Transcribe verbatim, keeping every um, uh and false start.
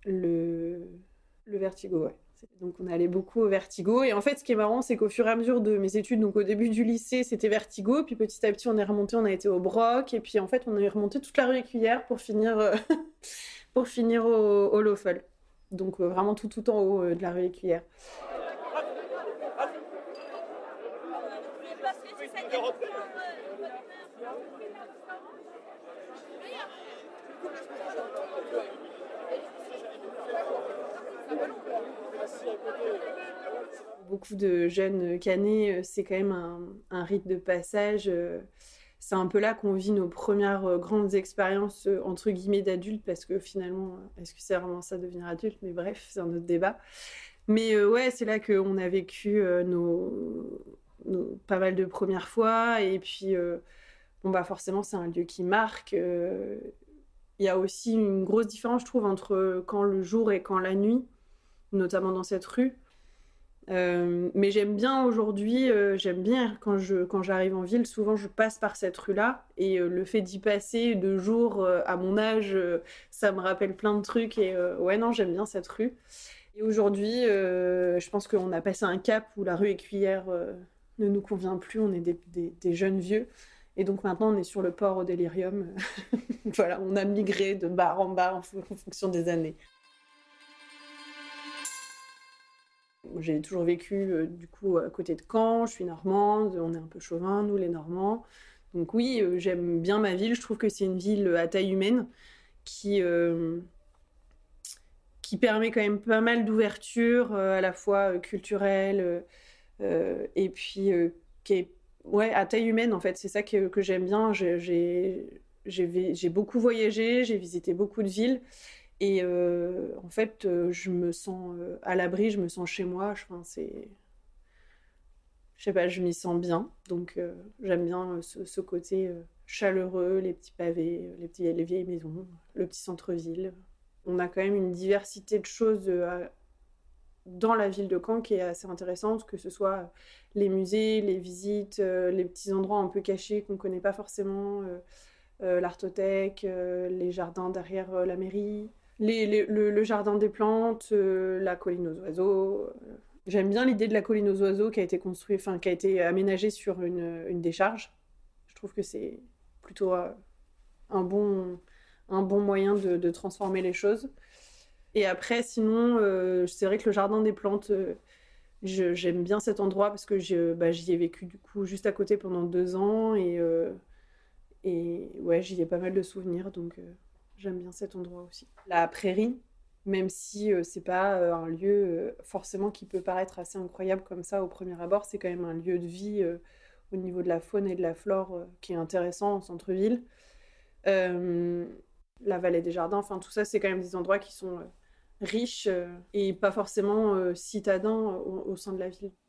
Le, le Vertigo, ouais. Donc on allait beaucoup au Vertigo. Et en fait, ce qui est marrant, c'est qu'au fur et à mesure de mes études, donc au début du lycée, c'était Vertigo. Puis petit à petit, on est remonté, on a été au Broc. Et puis en fait, on est remonté toute la rue Écuyère pour finir, euh, pour finir au, au Loeffel. Donc euh, vraiment tout, tout en haut euh, de la rue Écuyère. Beaucoup de jeunes canets, c'est quand même un, un rite de passage. C'est un peu là qu'on vit nos premières grandes expériences, entre guillemets, d'adultes, parce que finalement, est-ce que c'est vraiment ça, devenir adulte? Mais bref, c'est un autre débat. Mais euh, ouais, c'est là qu'on a vécu euh, nos, nos, pas mal de premières fois. Et puis, euh, bon, bah forcément, c'est un lieu qui marque. Il euh, y a aussi une grosse différence, je trouve, entre quand le jour et quand la nuit, notamment dans cette rue. Euh, mais j'aime bien aujourd'hui, euh, j'aime bien quand, je, quand j'arrive en ville, souvent je passe par cette rue-là et euh, le fait d'y passer de jour euh, à mon âge, euh, ça me rappelle plein de trucs et euh, ouais non j'aime bien cette rue. Et aujourd'hui, euh, je pense qu'on a passé un cap où la rue Écuyère euh, ne nous convient plus, on est des, des, des jeunes vieux et donc maintenant on est sur le port au Délirium. Voilà, on a migré de bar en bar en, en fonction des années. J'ai toujours vécu euh, du coup à côté de Caen, je suis normande, on est un peu chauvin, nous les Normands. Donc oui, euh, j'aime bien ma ville, je trouve que c'est une ville à taille humaine qui, euh, qui permet quand même pas mal d'ouverture, euh, à la fois euh, culturelle euh, et puis euh, qui est ouais, à taille humaine en fait, c'est ça que, que j'aime bien. J'ai, j'ai, j'ai, j'ai beaucoup voyagé, j'ai visité beaucoup de villes. Et euh, en fait, euh, je me sens euh, à l'abri, je me sens chez moi. Enfin, c'est, je sais pas, je m'y sens bien. Donc, euh, j'aime bien euh, ce, ce côté euh, chaleureux, les petits pavés, les, petits, les vieilles maisons, le petit centre-ville. On a quand même une diversité de choses euh, dans la ville de Caen qui est assez intéressante, que ce soit les musées, les visites, euh, les petits endroits un peu cachés qu'on connaît pas forcément, euh, euh, l'artothèque, euh, les jardins derrière euh, la mairie. Les, les, le, le jardin des plantes, euh, la colline aux oiseaux. Euh. J'aime bien l'idée de la colline aux oiseaux qui a été construite, enfin qui a été aménagée sur une, une décharge. Je trouve que c'est plutôt euh, un bon, un bon moyen de, de transformer les choses. Et après, sinon, euh, c'est vrai que le jardin des plantes, euh, je, j'aime bien cet endroit parce que je, bah, j'y ai vécu du coup juste à côté pendant deux ans et, euh, et ouais, j'y ai pas mal de souvenirs, donc euh, j'aime bien cet endroit aussi. La prairie, même si euh, c'est pas euh, un lieu euh, forcément qui peut paraître assez incroyable comme ça au premier abord, c'est quand même un lieu de vie euh, au niveau de la faune et de la flore euh, qui est intéressant en centre-ville. Euh, la vallée des jardins, enfin tout ça, c'est quand même des endroits qui sont euh, riches euh, et pas forcément euh, citadins au, au sein de la ville.